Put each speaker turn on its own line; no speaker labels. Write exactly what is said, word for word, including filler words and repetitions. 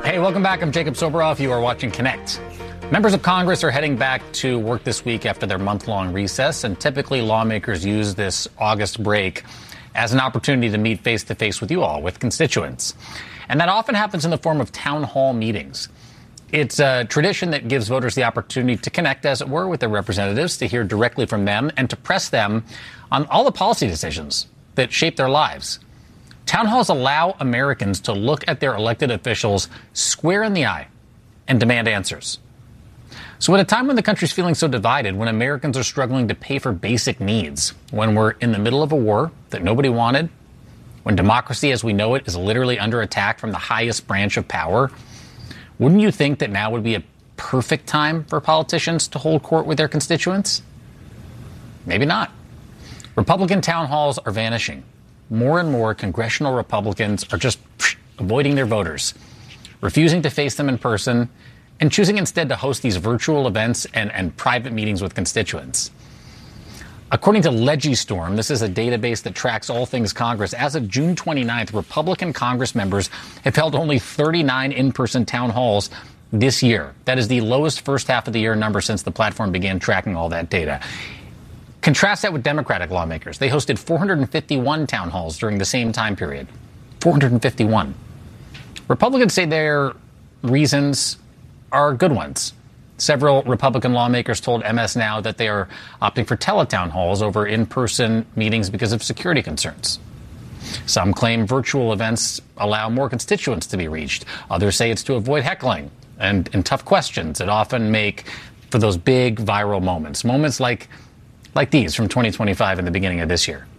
Hey, welcome back. I'm Jacob Soboroff. You are watching Connect. Members of Congress are heading back to work this week after their month-long recess, and typically lawmakers use this August break as an opportunity to meet face-to-face with you all, with constituents. And that often happens in the form of town hall meetings. It's a tradition that gives voters the opportunity to connect, as it were, with their representatives, to hear directly from them, and to press them on all the policy decisions that shape their lives. Town halls allow Americans to look at their elected officials square in the eye and demand answers. So at a time when the country's feeling so divided, when Americans are struggling to pay for basic needs, when we're in the middle of a war that nobody wanted, when democracy as we know it is literally under attack from the highest branch of power, wouldn't you think that now would be a perfect time for politicians to hold court with their constituents? Maybe not. Republican town halls are vanishing. More and more congressional Republicans are just psh, avoiding their voters, refusing to face them in person, and choosing instead to host these virtual events and, and private meetings with constituents. According to Legistorm, this is a database that tracks all things Congress. As of June twenty-ninth, Republican Congress members have held only thirty-nine in-person town halls this year. That is the lowest first half of the year number since the platform began tracking all that data. Contrast that with Democratic lawmakers. They hosted four hundred fifty-one town halls during the same time period. four hundred fifty-one. Republicans say their reasons are good ones. Several Republican lawmakers told M S Now that they are opting for teletown halls over in-person meetings because of security concerns. Some claim virtual events allow more constituents to be reached. Others say it's to avoid heckling and, and tough questions that often make for those big viral moments. Moments like, like these from twenty twenty-five and the beginning of this year.